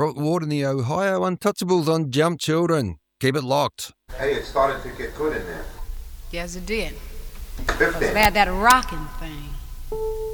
Rock Ward and the Ohio Untouchables on Jump Children. Keep it locked. Hey, it started to get good in there. Yes, it did. 15. They had that rocking thing.